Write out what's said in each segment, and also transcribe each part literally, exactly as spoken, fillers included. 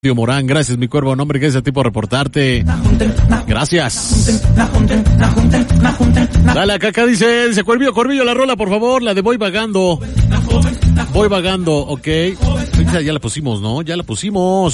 Morán, gracias mi cuervo, nombre que es a ti por reportarte. Gracias. Dale, acá, acá dice, dice Cuervillo, Cuervillo, la rola por favor, la de Voy Vagando. Voy Vagando, ok. Ya la pusimos, ¿no? Ya la pusimos.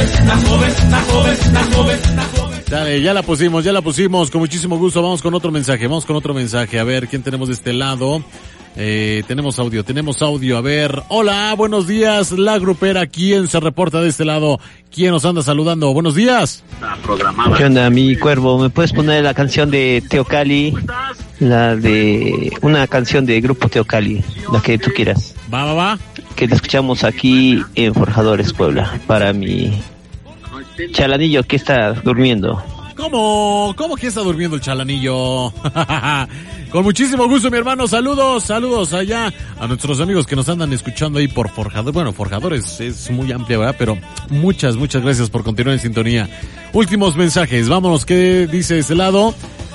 Dale, ya la pusimos, ya la pusimos, con muchísimo gusto. Vamos con otro mensaje, vamos con otro mensaje. A ver, ¿quién tenemos de este lado? Eh, tenemos audio, tenemos audio, a ver. Hola, buenos días, la grupera, ¿quién se reporta de este lado? ¿Quién nos anda saludando? Buenos días. ¿Qué onda, mi cuervo? ¿Me puedes poner la canción de Teocali? La de... una canción de Grupo Teocali, la que tú quieras. Va, va, va. Que la escuchamos aquí en Forjadores, Puebla, para mi chalanillo que está durmiendo. ¿Cómo? ¿Cómo que está durmiendo el chalanillo? Con muchísimo gusto, mi hermano. Saludos, saludos allá a nuestros amigos que nos andan escuchando ahí por Forjadores. Bueno, Forjadores es muy amplia, ¿verdad? Pero muchas, muchas gracias por continuar en sintonía. Últimos mensajes. Vámonos, ¿qué dice este lado?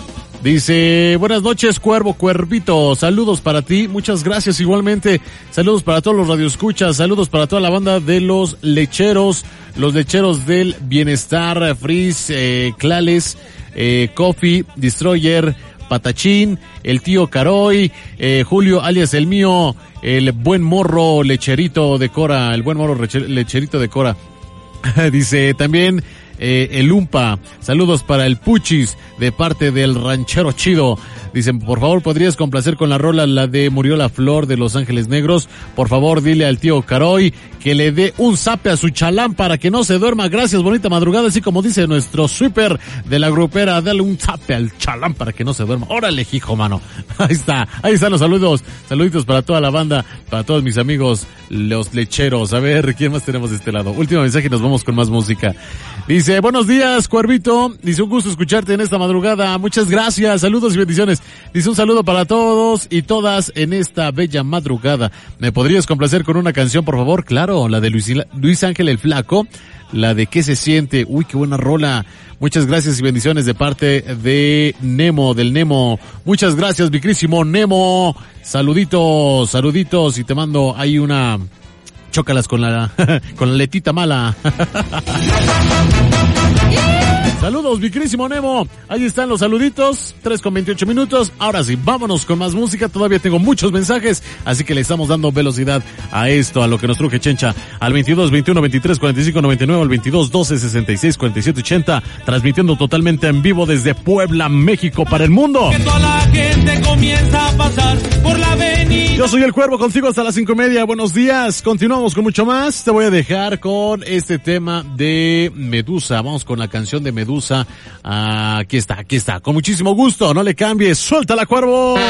Dice, buenas noches, Cuervo, Cuervito, saludos para ti, muchas gracias igualmente, saludos para todos los radioescuchas, saludos para toda la banda de los lecheros, los lecheros del bienestar, Frizz, eh, Clales, eh, Coffee, Destroyer, Patachín, el tío Caroy, eh, Julio alias el mío, el buen morro lecherito de Cora, el buen morro lecherito de Cora. Dice también eh, el Umpa, saludos para el Puchis de parte del ranchero chido. Dicen, por favor, ¿podrías complacer con la rola, la de Murió la Flor de Los Ángeles Negros? Por favor, dile al tío Caroy que le dé un zape a su chalán para que no se duerma. Gracias, bonita madrugada. Así como dice nuestro sweeper de la grupera, dale un zape al chalán para que no se duerma. Órale, hijo, mano. Ahí está, ahí están los saludos. Saluditos para toda la banda, para todos mis amigos, los lecheros. A ver, ¿quién más tenemos de este lado? Último mensaje y nos vamos con más música. Dice, buenos días, Cuervito. Dice, un gusto escucharte en esta madrugada. Muchas gracias, saludos y bendiciones. Dice, un saludo para todos y todas en esta bella madrugada. ¿Me podrías complacer con una canción, por favor? Claro, la de Luis, Luis Ángel el Flaco, la de ¿Qué se siente? Uy, qué buena rola. Muchas gracias y bendiciones de parte de Nemo, del Nemo. Muchas gracias, vicrísimo Nemo. Saluditos, saluditos, y te mando ahí una... Chócalas con la, con la letita mala. Saludos, mi querísimo Nemo. Ahí están los saluditos. tres con veintiocho minutos. Ahora sí, vámonos con más música. Todavía tengo muchos mensajes, así que le estamos dando velocidad a esto, a lo que nos truje Chencha. Al veintidós, veintiuno, veintitrés, cuarenta y cinco, noventa y nueve, al veintidós, doce, sesenta y seis, cuarenta y siete, ochenta. Transmitiendo totalmente en vivo desde Puebla, México, para el mundo. Que toda la gente comienza a pasar por la avenida. Yo soy el Cuervo, contigo hasta las cinco y media. Buenos días. Continuamos con mucho más. Te voy a dejar con este tema de Medusa. Vamos con la canción de Medusa. Ah, aquí está, aquí está. Con muchísimo gusto. No le cambies. Suéltala, Cuervo.